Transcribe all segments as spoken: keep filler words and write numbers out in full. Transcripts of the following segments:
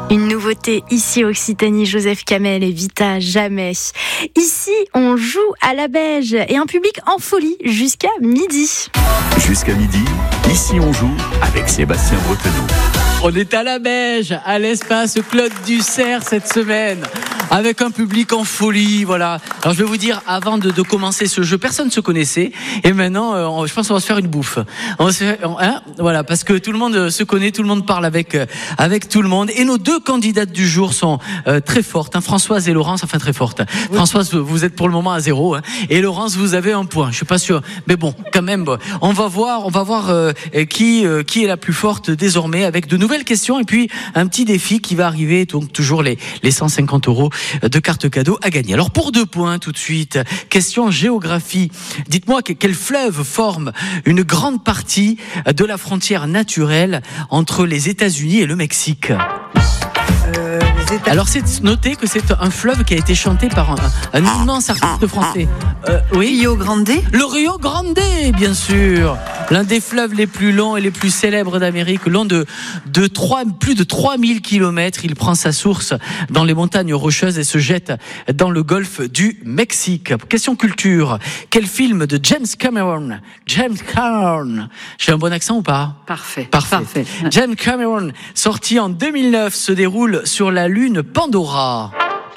Une nouveauté ici Occitanie, Joseph Kamel et Vita Jamais. Ici, on joue à la Beige et un public en folie jusqu'à midi. Jusqu'à midi, ici on joue avec Sébastien Bretonneau. On est à la Beige, à l'espace Claude Dussert cette semaine, avec un public en folie, voilà. Alors je vais vous dire, avant de, de commencer ce jeu, personne ne se connaissait, et maintenant, euh, on, je pense qu'on va se faire une bouffe. On va se faire, hein, voilà, parce que tout le monde se connaît, tout le monde parle avec euh, avec tout le monde, et nos deux candidates du jour sont euh, très fortes, hein, Françoise et Laurence, enfin très fortes. Oui. Françoise, vous êtes pour le moment à zéro, hein, et Laurence, vous avez un point. Je suis pas sûr, mais bon, quand même, on va voir, on va voir euh, qui euh, qui est la plus forte désormais, avec de nouveaux nouvelles questions et puis un petit défi qui va arriver, donc toujours les, les cent cinquante euros de carte cadeau à gagner. Alors pour deux points tout de suite, question géographie. Dites-moi quel fleuve forme une grande partie de la frontière naturelle entre les États-Unis et le Mexique. Euh, Alors c'est noté que c'est un fleuve qui a été chanté par un, un immense artiste français. Euh, oui. Rio Grande. Le Rio Grande, bien sûr. L'un des fleuves les plus longs et les plus célèbres d'Amérique, long de, de trois, plus de trois mille kilomètres. Il prend sa source dans les montagnes rocheuses et se jette dans le golfe du Mexique. Question culture. Quel film de James Cameron, James Cameron, j'ai un bon accent ou pas? Parfait. Parfait. Parfait. James Cameron, sorti en deux mille neuf, se déroule sur la lune Pandora.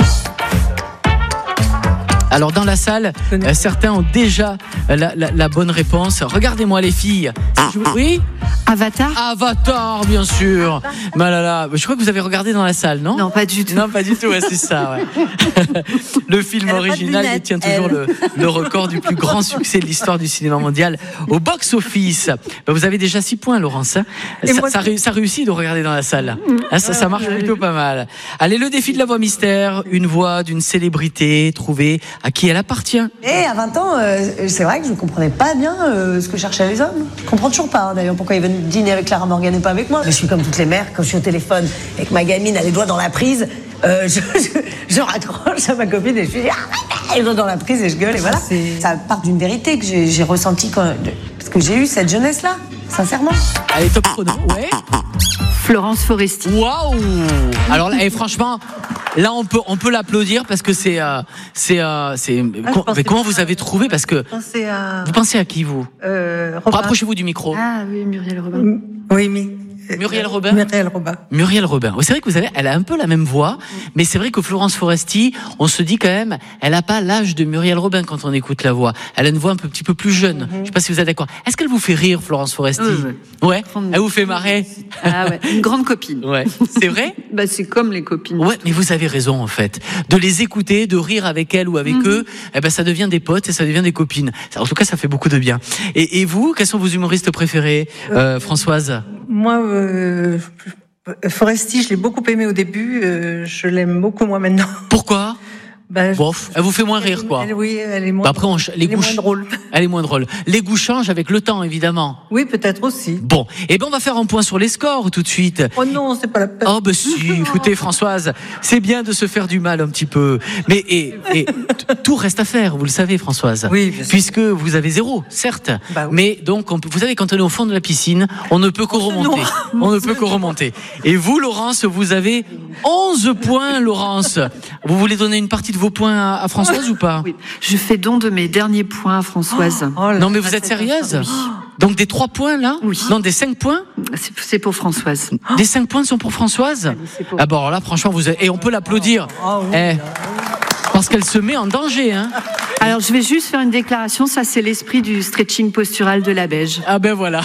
Alors dans la salle, euh, certains ont déjà la, la, la bonne réponse. Regardez-moi les filles. Si je... Oui. Avatar. Avatar, bien sûr. Mais là, là, je crois que vous avez regardé dans la salle, non? Non, pas du tout. Non, pas du tout. Ouais, c'est ça. Ouais. Le film elle original détient toujours le, le record du plus grand succès de l'histoire du cinéma mondial au box-office. Ben, vous avez déjà six points, Laurence. Hein. Ça, moi, ça, ça réussit de regarder dans la salle. Hein, ça, ça marche plutôt pas mal. Allez, le défi de la voix mystère. Une voix d'une célébrité trouvée à qui elle appartient. Et à vingt ans, euh, c'est vrai que je ne comprenais pas bien euh, ce que cherchaient les hommes. Je comprends toujours pas, hein, d'ailleurs, pourquoi ils veulent dîner avec Clara Morgan et pas avec moi. Mais je suis comme toutes les mères, quand je suis au téléphone et que ma gamine a les doigts dans la prise, euh, je, je, je raccroche à ma copine et je lui dis arrête, les doigts dans la prise et je gueule et voilà. C'est... Ça part d'une vérité que j'ai, j'ai ressentie quand, parce que j'ai eu cette jeunesse-là, sincèrement. Allez, top chrono, ouais. Florence Foresti. Waouh! Alors là, et franchement, là on peut on peut l'applaudir parce que c'est euh, c'est euh, c'est. Ah, mais comment vous avez trouvé? Parce que à... vous pensez à qui vous? euh, Rapprochez-vous du micro. Ah oui, Muriel Robin. Oui, mais. Muriel Robin. Muriel Robin. Muriel Robin. C'est vrai que vous avez, elle a un peu la même voix, mais c'est vrai que Florence Foresti, on se dit quand même, elle a pas l'âge de Muriel Robin quand on écoute la voix. Elle a une voix un peu, petit peu plus jeune. Mm-hmm. Je sais pas si vous êtes d'accord. Est-ce qu'elle vous fait rire, Florence Foresti? Oui, ouais. Elle vous fait marrer? Ah ouais. Une grande copine. Ouais. C'est vrai? Bah, c'est comme les copines. Ouais, mais vous avez raison, en fait. De les écouter, de rire avec elles ou avec mm-hmm. eux, eh ben, ça devient des potes et ça devient des copines. En tout cas, ça fait beaucoup de bien. Et, et vous, quels sont vos humoristes préférés, euh, Françoise? Moi, euh, Foresti, je l'ai beaucoup aimé au début. Euh, je l'aime beaucoup moins maintenant. Pourquoi? Ben, Bof, elle vous fait moins rire, quoi. Elle, oui, elle est moins, bah après, on, les elle goûts, est moins drôle. Elle est moins drôle. Les goûts changent avec le temps, évidemment. Oui, peut-être aussi. Bon, et eh ben on va faire un point sur les scores tout de suite. Oh non, c'est pas la peine. Oh ben si, écoutez Françoise, c'est bien de se faire du mal un petit peu. Mais et, et tout reste à faire, vous le savez Françoise. Oui, bien sûr. Puisque vous avez zéro, certes. Bah oui. Mais donc, on peut, vous savez, quand on est au fond de la piscine, on ne peut que remonter. On ne peut que remonter. Et vous, Laurence, vous avez onze points, Laurence. Vous voulez donner une partie de vos points à, à Françoise ou pas? Oui, je fais don de mes derniers points à Françoise. Oh, oh non mais vous êtes sérieuse? Oui. Donc des trois points là? Oui. Non, des cinq points? C'est, c'est pour Françoise. Des cinq points sont pour Françoise? Oui, pour... Ah bon, alors là franchement vous avez... et on peut l'applaudir. Oh, oui. eh, parce qu'elle se met en danger, hein. Alors je vais juste faire une déclaration, ça c'est l'esprit du stretching postural de la Beige. Ah ben voilà.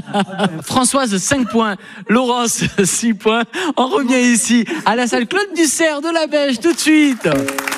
Françoise cinq points, Laurence six points. On revient ici à la salle Claude Dussert de la Beige tout de suite.